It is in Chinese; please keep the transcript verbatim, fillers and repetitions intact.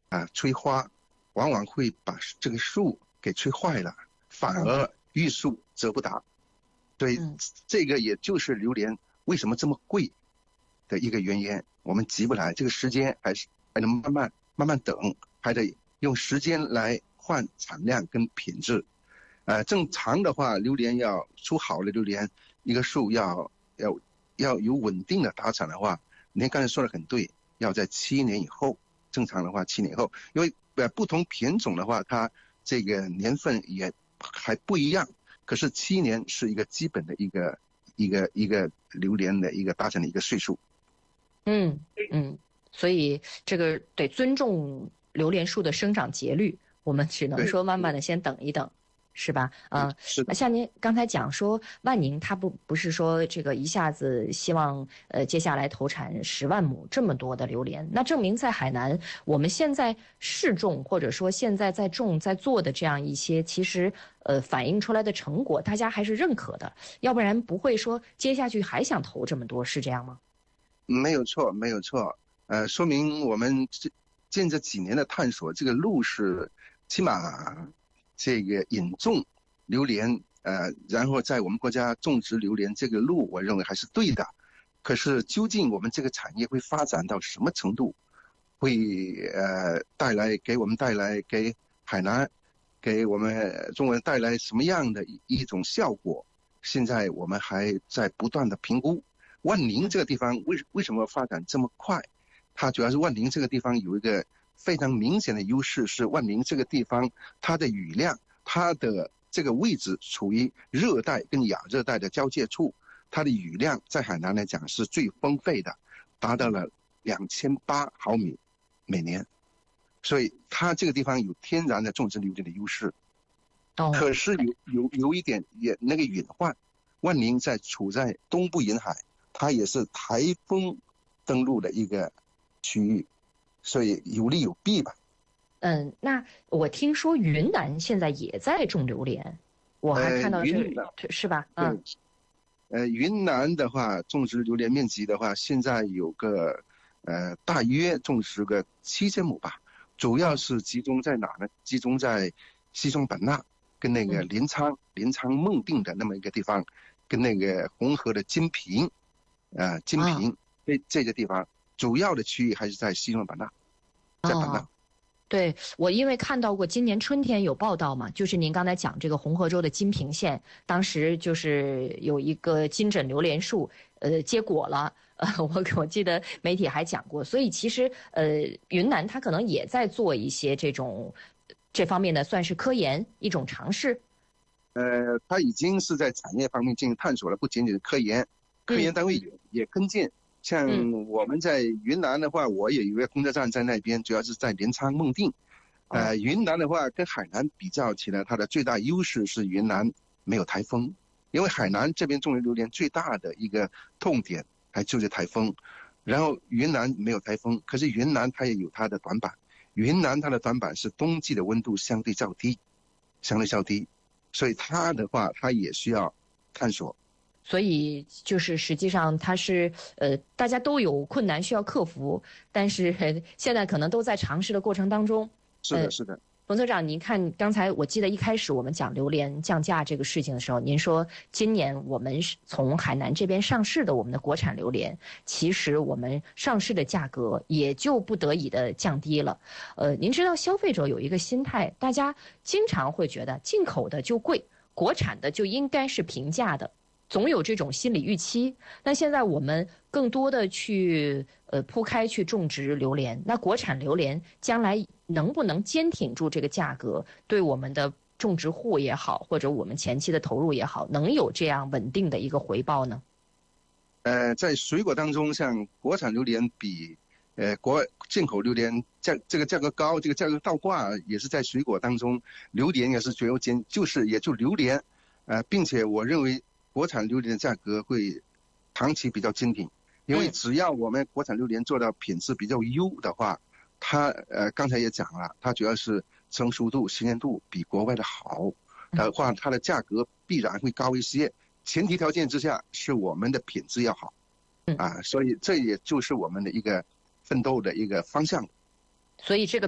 啊催花，往往会把这个树给吹坏了，反而欲速则不达。所以这个也就是榴莲为什么这么贵的一个原因。我们急不来，这个时间还是还能慢慢慢慢等，还得用时间来换产量跟品质。呃，正常的话，榴莲要出好的榴莲，一个树要要要有稳定的达产的话，您刚才说的很对，要在七年以后。正常的话，七年以后，因为呃不同品种的话，它这个年份也还不一样。可是七年是一个基本的一个一个一个榴莲的一个达成的一个岁数。 嗯嗯，所以这个得尊重榴莲树的生长节律，我们只能说慢慢的先等一等。是吧？啊、呃，像您刚才讲说，万宁它不不是说这个一下子希望呃接下来投产十万亩这么多的榴莲，那证明在海南我们现在试种或者说现在在种在做的这样一些，其实呃反映出来的成果，大家还是认可的，要不然不会说接下去还想投这么多，是这样吗？ 没有错，没有错，呃，说明我们这近这几年的探索，这个路是起码。这个引种榴莲，呃，然后在我们国家种植榴莲这个路，我认为还是对的。可是究竟我们这个产业会发展到什么程度，会呃带来给我们带来给海南，给我们中国人带来什么样的一种效果？现在我们还在不断的评估。万宁这个地方为为什么发展这么快？它主要是万宁这个地方有一个非常明显的优势，是万宁这个地方它的雨量，它的这个位置处于热带跟亚热带的交界处，它的雨量在海南来讲是最丰沛的，达到了两千八毫米每年，所以它这个地方有天然的种植榴莲的优势。 哦， 可是有有有一点也那个隐患，万宁在处在东部沿海，它也是台风登陆的一个区域。所以有利有弊吧。 嗯，那我听说云南现在也在种榴莲，我还看到这个、呃、是吧？嗯， 呃，云南的话，种植榴莲面积的话，现在有个呃大约种植个七千亩吧，主要是集中在哪呢？集中在西双版纳跟那个临沧、嗯、临沧孟定的那么一个地方，跟那个红河的金平，呃金平、啊、这这个地方。主要的区域还是在西双版纳，在版纳。 哦，对，我因为看到过今年春天有报道嘛，就是您刚才讲这个红河州的金平县，当时就是有一个金枕榴莲树，呃，结果了。呃，我我记得媒体还讲过，所以其实呃，云南它可能也在做一些这种这方面的，算是科研一种尝试。 呃，它已经是在产业方面进行探索了，不仅仅是科研，科研单位也、嗯、也跟进。像我们在云南的话，嗯、我也有一个工作站在那边，主要是在临沧孟定。呃，云南的话跟海南比较起来，它的最大优势是云南没有台风，因为海南这边种植榴莲最大的一个痛点还就是台风，然后云南没有台风，可是云南它也有它的短板，云南它的短板是冬季的温度相对较低，相对较低，所以它的话它也需要探索。 所以就是实际上它是呃大家都有困难需要克服，但是现在可能都在尝试的过程当中。 是的，是的。呃、 冯所长，您看刚才我记得一开始我们讲榴莲降价这个事情的时候，您说今年我们从海南这边上市的我们的国产榴莲，其实我们上市的价格也就不得已的降低了。呃，您知道消费者有一个心态，大家经常会觉得进口的就贵，国产的就应该是平价的。总有这种心理预期，那现在我们更多的去呃铺开去种植榴莲，那国产榴莲将来能不能坚挺住这个价格，对我们的种植户也好，或者我们前期的投入也好，能有这样稳定的一个回报呢？ 呃，在水果当中，像国产榴莲比呃国进口榴莲价这个价格高，这个价格倒挂也是在水果当中，榴莲也是最优尖，就是也就榴莲，呃，并且我认为。国产榴莲的价格会长期比较坚挺，因为只要我们国产榴莲做到品质比较优的话，它呃刚才也讲了，它主要是成熟度、新鲜度比国外的好的话，它的价格必然会高一些。前提条件之下是我们的品质要好，啊，所以这也就是我们的一个奋斗的一个方向。 所以这个。